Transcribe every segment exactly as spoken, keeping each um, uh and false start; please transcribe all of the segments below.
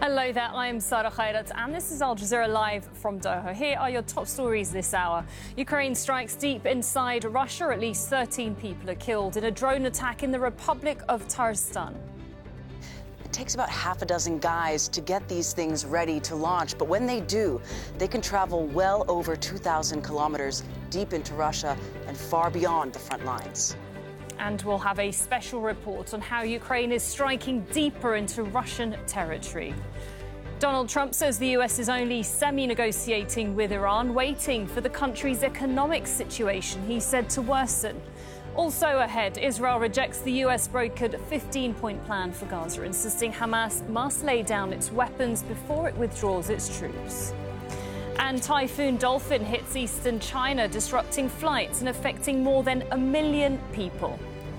Hello there, I'm Sarah Khairat and this is Al Jazeera Live from Doha. Here are your top stories this hour. Ukraine strikes deep inside Russia. At least thirteen people are killed in a drone attack in the Republic of Tatarstan. It takes about half a dozen guys to get these things ready to launch, but when they do, they can travel well over two thousand kilometers deep into Russia and far beyond the front lines. And we'll have a special report on how Ukraine is striking deeper into Russian territory. Donald Trump says the U S is only semi-negotiating with Iran, waiting for the country's economic situation, he said, to worsen. Also ahead, Israel rejects the U S-brokered fifteen-point plan for Gaza, insisting Hamas must lay down its weapons before it withdraws its troops. And Typhoon Dolphin hits eastern China, disrupting flights and affecting more than a million people.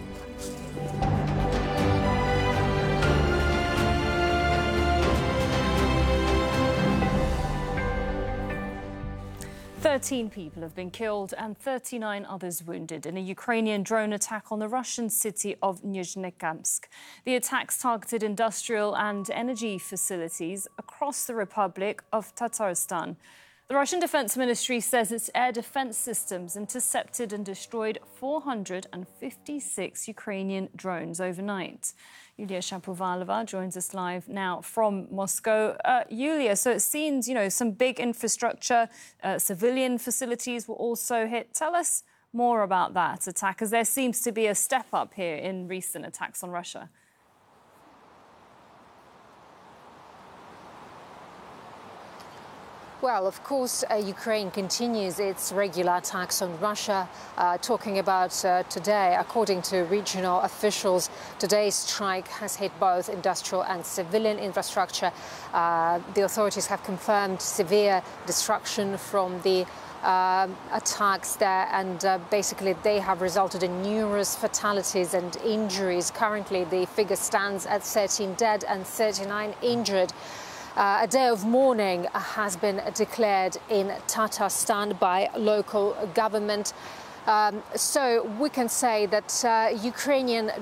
Thirteen people have been killed and thirty-nine others wounded in a Ukrainian drone attack on the Russian city of Nizhnekamsk. The attacks targeted industrial and energy facilities across the Republic of Tatarstan. The Russian Defense Ministry says its air defense systems intercepted and destroyed four hundred fifty-six Ukrainian drones overnight. Yulia Shapovalova joins us live now from Moscow. Uh, Yulia, so it seems, you know, some big infrastructure, uh, civilian facilities were also hit. Tell us more about that attack, as there seems to be a step up here in recent attacks on Russia. Well, of course, uh, Ukraine continues its regular attacks on Russia. Uh, talking about uh, today, according to regional officials, today's strike has hit both industrial and civilian infrastructure. Uh, the authorities have confirmed severe destruction from the uh, attacks there, and uh, basically they have resulted in numerous fatalities and injuries. Currently, the figure stands at thirteen dead and thirty-nine injured. Uh, a day of mourning has been declared in Tatarstan by local government. Um, so we can say that uh, Ukrainian